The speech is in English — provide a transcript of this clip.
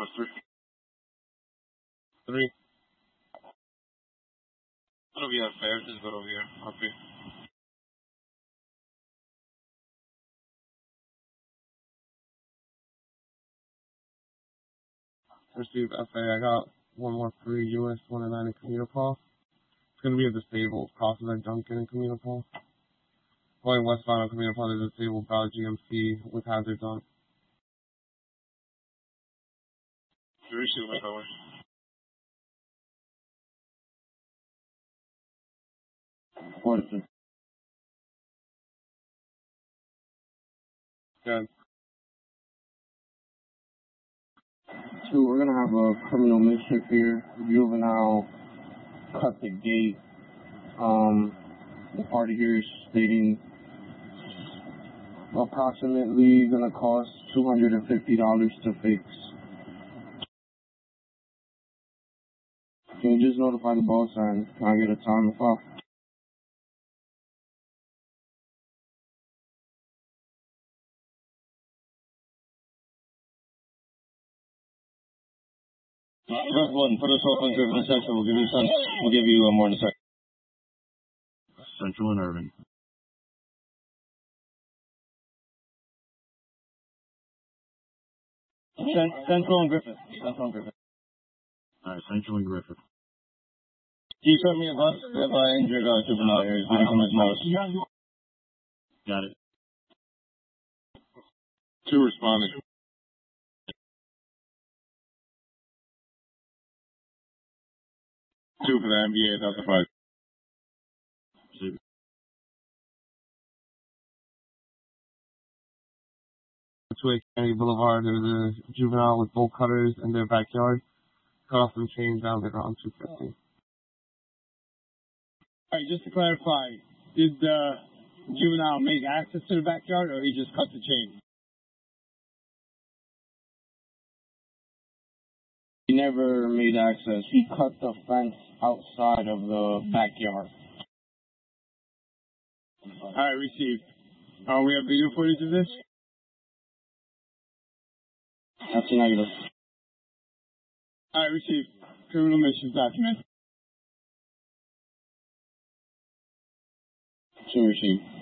What's 3? 3. It'll be unfair. Just go over here. RP. Receive FA. I got one more for US 109 in Camino Paul. It's going to be a disabled. Crosses at Duncan and Camino Paul. Going westbound on Camino Paul, there's a disabled Ballard GMC with hazards on. Receive my power. Fortune. Good. 2, we're going to have a criminal mischief here. Juvenile cut the gate. The party here is stating approximately going to cost $250 to fix. Can you just notify the boss and can I get a time off? First one, put us off on Griffin and Central. We'll give you more in a second. Central and Irving. Central and Griffith. Central and Griffith. Alright, Central and Griffith. Can you cut me a bus? We have an injured juvenile here. He's bleeding from his nose. Got it. 2 responding. 2 for the NBA, that's a 5. Between Kennedy Boulevard, there's a juvenile with bolt cutters in their backyard. Cut off some chains down there around 250. Alright, just to clarify, did the juvenile make access to the backyard or he just cut the chain? He never made access. He cut the fence outside of the backyard. Alright, received. We have video footage of this? That's a negative. Alright, received. Criminal missions document. 2 received.